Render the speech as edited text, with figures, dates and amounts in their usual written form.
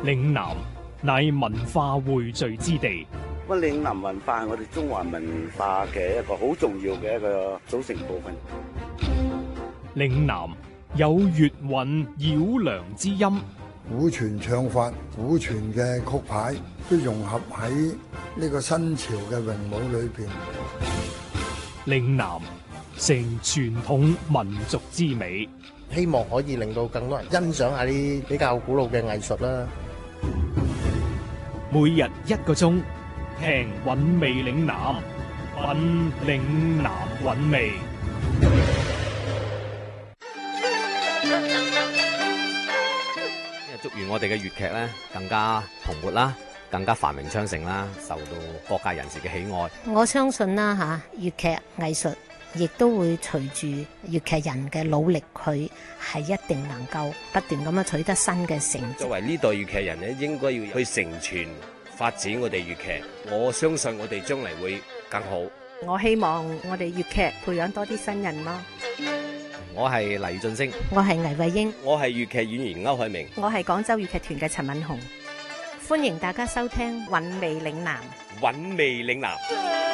嶺南乃文化匯聚之地。 咁嶺南文化係我哋中華文化嘅一個好重要嘅一個組成部分。 嶺南有粵韻繞梁之音， 古傳唱法、古傳嘅曲牌都融合喺呢個新潮嘅詠舞裏邊。 嶺南成傳統民族之美， 希望可以令到更多人欣賞下啲比較古老嘅藝術啦。 每日1個鐘，聽韻味嶺南，品嶺南韻味。 祝願我哋嘅粵劇咧更加蓬勃啦，更加繁榮昌盛啦，受到各界人士嘅喜愛。 我相信啦粵劇藝術亦都會隨住粵劇人嘅努力，佢係一定能夠不斷咁樣取得新嘅成績。 作為呢代粵劇人咧，應該要去承傳發展我哋粵劇。我相信我哋將嚟會更好。 我希望我哋粵劇培養多啲新人咯。 我係黎俊升， 我係倪慧英， 我係粵劇演員歐海明， 我係廣州粵劇團嘅陳敏紅。 歡迎大家收聽《韻味嶺南》。 韻味嶺南。